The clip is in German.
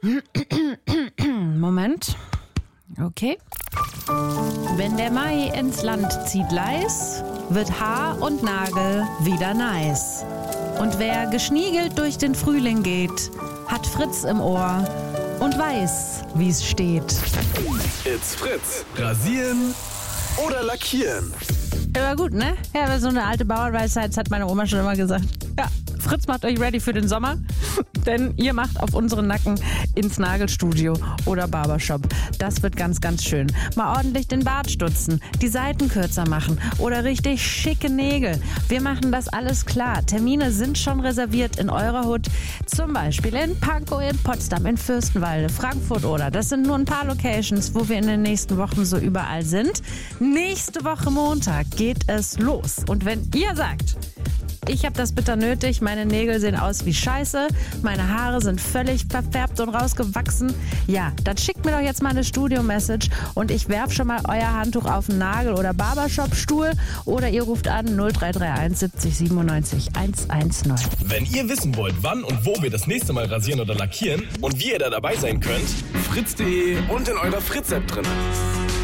Moment. Okay. Wenn der Mai ins Land zieht leis, wird Haar und Nagel wieder nice. Und wer geschniegelt durch den Frühling geht, hat Fritz im Ohr und weiß, wie's steht. It's Fritz. Rasieren oder lackieren? Ja, gut, ne? Ja, so eine alte Bauernweisheit, das hat meine Oma schon immer gesagt. Ja, Fritz macht euch ready für den Sommer, denn ihr macht auf unseren Nacken ins Nagelstudio oder Barbershop. Das wird ganz, ganz schön. Mal ordentlich den Bart stutzen, die Seiten kürzer machen oder richtig schicke Nägel. Wir machen das alles klar. Termine sind schon reserviert in eurer Hut. Zum Beispiel in Pankow, in Potsdam, in Fürstenwalde, Frankfurt oder. Das sind nur ein paar Locations, wo wir in den nächsten Wochen so überall sind. Nächste Woche Montag geht es los. Und wenn ihr sagt, ich habe das bitter nötig, meine Nägel sehen aus wie Scheiße, meine Haare sind völlig verfärbt und rausgewachsen, ja, dann schickt mir doch jetzt mal eine Studio-Message und ich werf schon mal euer Handtuch auf den Nagel- oder Barbershop-Stuhl oder ihr ruft an 0331 70 97 110. Wenn ihr wissen wollt, wann und wo wir das nächste Mal rasieren oder lackieren und wie ihr da dabei sein könnt, fritz.de und in eurer Fritz-App drin.